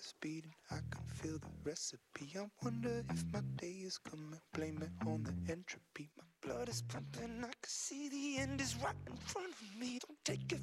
is beating, I can feel the recipe. I wonder if my day is coming, blame it on the entropy. My blood is pumping, I can see the end is right in front of me. Don't take it